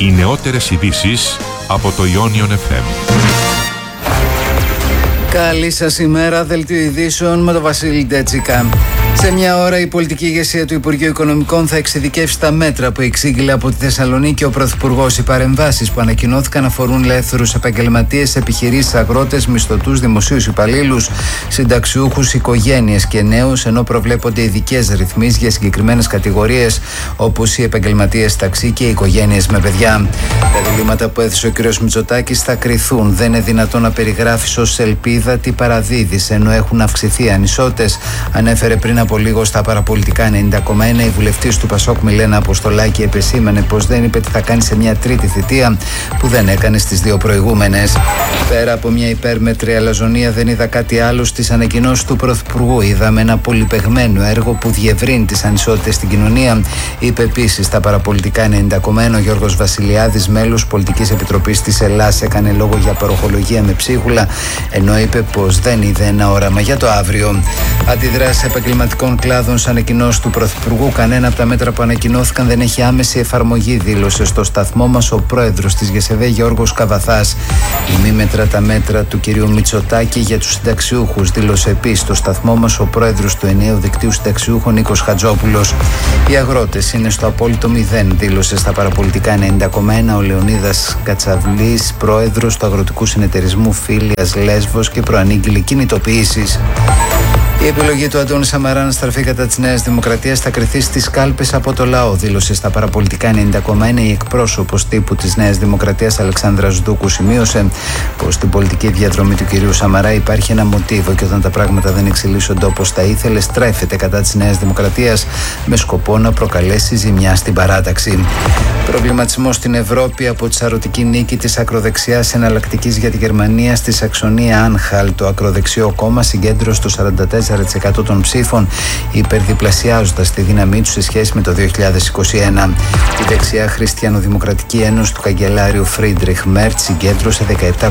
Οι νεότερες ειδήσεις από το Ionion FM. Καλή σας ημέρα, δελτίο ειδήσεων με τον Βασίλη Ντέτσικα. Σε μια ώρα η πολιτική ηγεσία του Υπουργείου Οικονομικών θα εξειδικεύσει τα μέτρα που εξήγηλε από τη Θεσσαλονίκη ο Πρωθυπουργός. Οι παρεμβάσεις που ανακοινώθηκαν αφορούν ελεύθερους επαγγελματίες, επιχειρήσεις, αγρότες, μισθωτούς, δημοσίους υπαλλήλους, συνταξιούχους, οικογένειες και νέους, ενώ προβλέπονται ειδικές ρυθμίσεις για συγκεκριμένες κατηγορίες όπως οι επαγγελματίες ταξί και οι οικογένειες με παιδιά. Τα διλήμματα που έθεσε ο κ. Μητσοτάκης θα κριθούν. Δεν είναι δυνατόν να περιγράφεις ως ελπίδα τι παραδίδεις, ενώ έχουν αυξηθεί ανισότητες, ανέφερε πριν από λίγο στα παραπολιτικά 90,1 η βουλευτής του Πασόκ Μιλένα Αποστολάκη. Επεσήμανε πως δεν είπε τι θα κάνει σε μια τρίτη θητεία που δεν έκανε στις δύο προηγούμενες. Πέρα από μια υπέρμετρη αλαζονία, δεν είδα κάτι άλλο στις ανακοινώσεις του Πρωθυπουργού. Είδαμε ένα πολυπαιγμένο έργο που διευρύνει τις ανισότητες στην κοινωνία, είπε επίσης στα παραπολιτικά 90,1 ο Γιώργος Βασιλιάδης, μέλος Πολιτικής Επιτροπής της Ελλάς. Έκανε λόγο για παροχολογία με ψίχουλα, ενώ είπε πως δεν είδε ένα όραμα για το αύριο. Αντιδράσει επαγγελματικών κλάδων σε ανακοινώσεις του Πρωθυπουργού. Κανένα από τα μέτρα που ανακοινώθηκαν δεν έχει άμεση εφαρμογή, δήλωσε στο σταθμό μας ο πρόεδρος της ΓΕΣΕΒΕ Γιώργος Καβαθάς. Ημίμετρα τα μέτρα του κυρίου Μητσοτάκη για τους συνταξιούχους, δήλωσε επίσης στο σταθμό μας ο πρόεδρος του ενιαίου δικτύου συνταξιούχων Νίκος Χατζόπουλος. Οι αγρότες είναι στο απόλυτο 0, δήλωσε στα παραπολιτικά 90,1 ο Λεωνίδας Κατσαβλής, πρόεδρος του Αγροτικού Συνεταιρισμού Φίλιας Λέσβος, και προανήγγειλε κινητοποιήσεις. Η επιλογή του Αντώνη Σαμαρά να στραφεί κατά της Νέας Δημοκρατίας θα κριθεί στις κάλπες από το λαό, δήλωσε στα παραπολιτικά 90,1 η εκπρόσωπος τύπου της Νέας Δημοκρατίας Αλεξάνδρα Ζδούκου. Σημείωσε πως στην πολιτική διαδρομή του κυρίου Σαμαρά υπάρχει ένα μοτίβο και όταν τα πράγματα δεν εξελίσσονται όπως τα ήθελε, στρέφεται κατά της Νέας Δημοκρατίας με σκοπό να προκαλέσει ζημιά στην παράταξη. Προβληματισμό στην Ευρώπη από τη σαρωτική νίκη της ακροδεξιάς εναλλακτικής για τη Γερμανία στη Σαξονία Άνχαλ. Το ακροδεξιό κόμμα συγκέντρωσε το 44% των ψήφων, υπερδιπλασιάζοντας τη δύναμή του σε σχέση με το 2021. Η δεξιά Χριστιανοδημοκρατική Ένωση του καγκελάριου Φρίντριχ Μέρτ συγκέντρωσε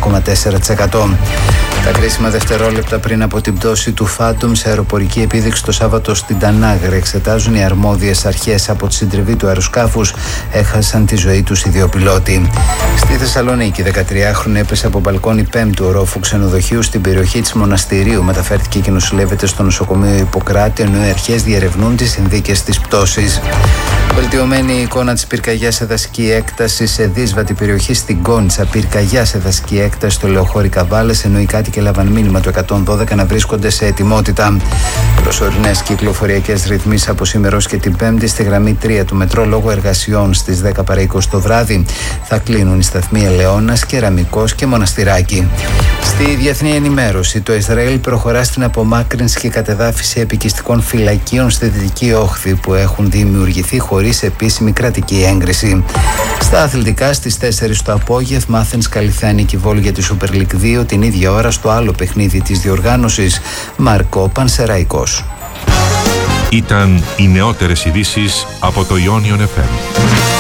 17,4%. Τα κρίσιμα δευτερόλεπτα πριν από την πτώση του Φάντομ σε αεροπορική επίδειξη το Σάββατο στην Τανάγρη εξετάζουν οι αρμόδιες αρχές. Από τη συντριβή του αεροσκάφους έχασαν τη ζωή τους οι δύο πιλότοι. Στη Θεσσαλονίκη, 13χρονη έπεσε από μπαλκόνι 5ου ορόφου ξενοδοχείου στην περιοχή της Μοναστηρίου. Μεταφέρθηκε και νοσηλεύεται στο νοσοκομείο Ιπποκράτη, ενώ οι αρχές διερευνούν τις συνθήκες της πτώσης. Βελτιωμένη εικόνα της πυρκαγιάς σε δασική έκταση σε δύσβατη περιοχή στην Κόνιτσα. Πυρκαγιά σε δασική έκταση στο Λεωχώρι Καβάλες, ενώ οι κάτοικοι έλαβαν μήνυμα του 112 να βρίσκονται σε ετοιμότητα. Προσωρινές κυκλοφοριακές ρυθμίσεις από σήμερα και την Πέμπτη στη γραμμή 3 του μετρό λόγω εργασιών στις 10 παρά 20 το βράδυ. Θα κλείνουν οι σταθμοί Ελαιώνας, Κεραμικός και Μοναστηράκι. Στη διεθνή ενημέρωση, το Ισραήλ προχωρά στην απομάκρυνση και κατεδάφιση επικιστικών φυλακίων στη Δυτική Όχθη που έχουν δημιουργηθεί χωρίς επίσημη κρατική έγκριση. Στα αθλητικά, στις 4 το απόγευμα, Άθενς Καλιθιάνικη Βόλου για τη Super League 2, την ίδια ώρα στο άλλο παιχνίδι της διοργάνωσης, Μαρκό Πανσεραϊκός. Ήταν οι νεότερες ειδήσεις από το Ionion FM.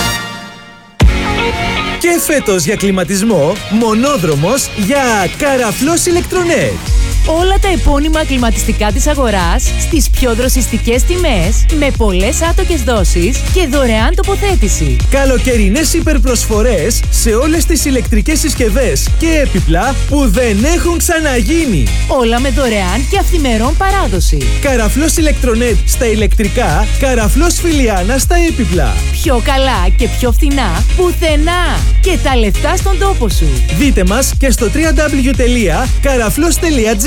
Και φέτος για κλιματισμό, μονόδρομος για Καραφλός Ηλεκτρονέτ. Όλα τα επώνυμα κλιματιστικά της αγοράς στις πιο δροσιστικές τιμές, με πολλές άτοκες δόσεις και δωρεάν τοποθέτηση. Καλοκαιρινές υπερπροσφορές σε όλες τις ηλεκτρικές συσκευές και έπιπλα που δεν έχουν ξαναγίνει. Όλα με δωρεάν και αυθημερών παράδοση. Καραφλός Ηλεκτρονέτ στα ηλεκτρικά, Καραφλός Φιλιάνα στα έπιπλα. Πιο καλά και πιο φθηνά πουθενά. Και τα λεφτά στον τόπο σου. Δείτε μας και στο www.karaflos.gr.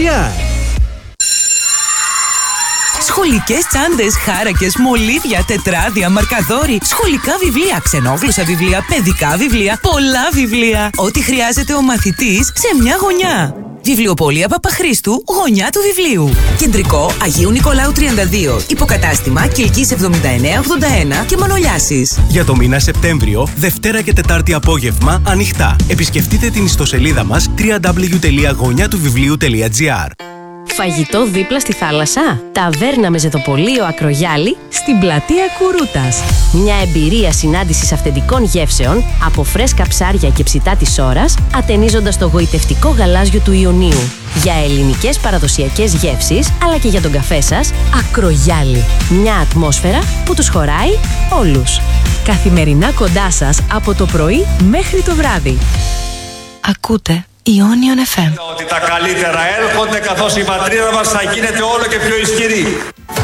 Σχολικές τσάντες, χάρακες, μολύβια, τετράδια, μαρκαδόροι, σχολικά βιβλία, ξενόγλωσσα βιβλία, παιδικά βιβλία, πολλά βιβλία. Ό,τι χρειάζεται ο μαθητής σε μια γωνιά. Βιβλιοπωλεία Παπαχρήστου, γωνιά του βιβλίου. Κεντρικό Αγίου Νικολάου 32. Υποκατάστημα Κιλκής 7981 και Μανολιάσης. Για το μήνα Σεπτέμβριο, Δευτέρα και Τετάρτη απόγευμα, ανοιχτά. Επισκεφτείτε την ιστοσελίδα μας www.γωνιατουβιβλίου.gr. Φαγητό δίπλα στη θάλασσα. Ταβέρνα με ζετοπολείο Ακρογιάλη στην πλατεία Κουρούτας. Μια εμπειρία συνάντησης αυθεντικών γεύσεων από φρέσκα ψάρια και ψητά της ώρας, ατενίζοντας το γοητευτικό γαλάζιο του Ιωνίου. Για ελληνικές παραδοσιακές γεύσεις, αλλά και για τον καφέ σας, Ακρογιάλη. Μια ατμόσφαιρα που τους χωράει όλους. Καθημερινά κοντά σας από το πρωί μέχρι το βράδυ. Ακούτε Ionion FM. Ότι τα καλύτερα έρχονται, καθώς η πατρίδα μας θα γίνεται όλο και πιο ισχυρή.